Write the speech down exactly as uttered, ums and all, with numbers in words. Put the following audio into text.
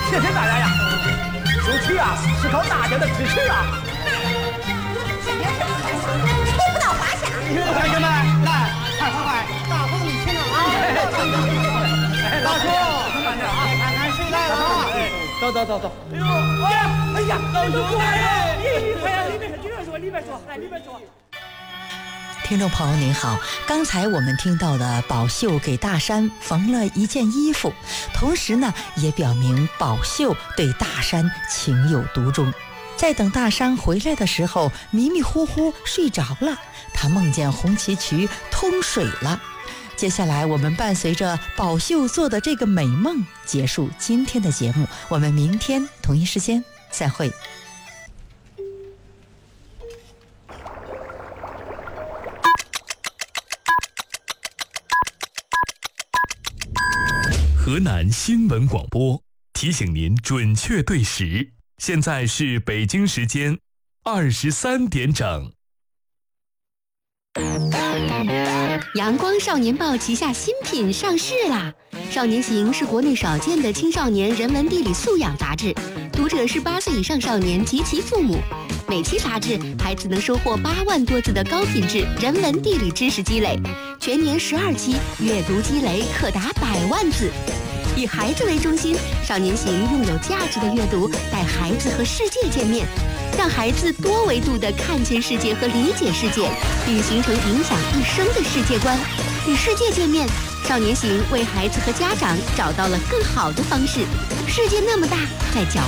谢谢大家呀！主持啊，是靠大家的支持啊！ 吹不到花下。 同学们，来，快快快，大风你听了啊！老叔，慢点啊，看看谁来了啊！走走走走。 哎呦，哎呀，哎呀，老叔来了！你快呀，里面里面坐，里面坐，来里面坐。 听众朋友您好，刚才我们听到的宝秀给大山缝了一件衣服，同时呢也表明宝秀对大山情有独钟。在等大山回来的时候，迷迷糊糊睡着了，他梦见红旗渠通水了。接下来我们伴随着宝秀做的这个美梦结束今天的节目，我们明天同一时间再会。 河南新闻广播提醒您准确对时，现在是北京时间二十三点整。 阳光少年报旗下新品上市啦！少年行是国内少见的青少年人文地理素养杂志，读者是八岁以上少年及其父母。每期杂志，孩子能收获八万多字的高品质人文地理知识积累，全年十二期，阅读积累可达百万字。以孩子为中心，少年行用有价值的阅读带孩子和世界见面，让孩子多维度地看见世界和理解世界，并形成影响一生的世界观。与世界见面，少年行为孩子和家长找到了更好的方式。世界那么大，在脚